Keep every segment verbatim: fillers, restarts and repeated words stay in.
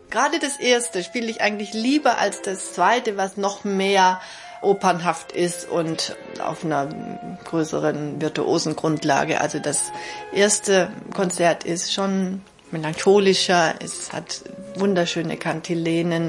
Gerade das erste spiele ich eigentlich lieber als das zweite, was noch mehr opernhaft ist und auf einer größeren virtuosen Grundlage. Also das erste Konzert ist schon melancholischer, es hat wunderschöne Kantilenen.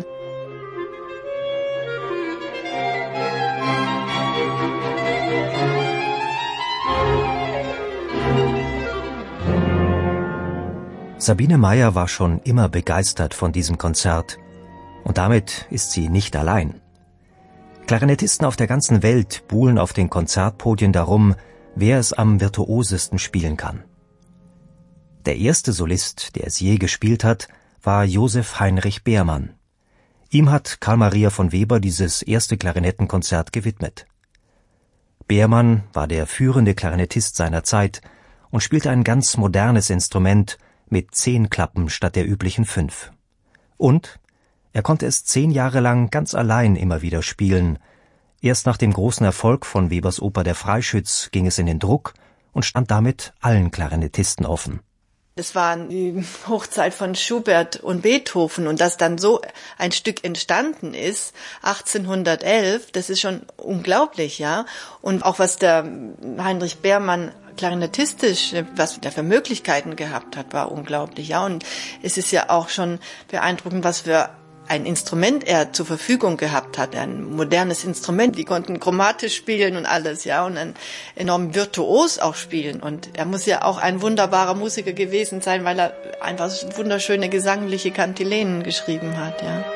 Sabine Meyer war schon immer begeistert von diesem Konzert. Und damit ist sie nicht allein. Klarinettisten auf der ganzen Welt buhlen auf den Konzertpodien darum, wer es am virtuosesten spielen kann. Der erste Solist, der es je gespielt hat, war Joseph Heinrich Behrmann. Ihm hat Carl Maria von Weber dieses erste Klarinettenkonzert gewidmet. Behrmann war der führende Klarinettist seiner Zeit und spielte ein ganz modernes Instrument mit zehn Klappen statt der üblichen fünf. Und er konnte es zehn Jahre lang ganz allein immer wieder spielen. Erst nach dem großen Erfolg von Webers Oper Der Freischütz ging es in den Druck und stand damit allen Klarinettisten offen. Das war die Hochzeit von Schubert und Beethoven und dass dann so ein Stück entstanden ist, achtzehnhundertelf, das ist schon unglaublich, ja. Und auch was der Heinrich Behrmann klarinettistisch, was der für Möglichkeiten gehabt hat, war unglaublich, ja. Und es ist ja auch schon beeindruckend, was für ein Instrument er zur Verfügung gehabt hat, ein modernes Instrument. Die konnten chromatisch spielen und alles, ja, und ein enorm virtuos auch spielen. Und er muss ja auch ein wunderbarer Musiker gewesen sein, weil er einfach wunderschöne gesangliche Kantilenen geschrieben hat, ja.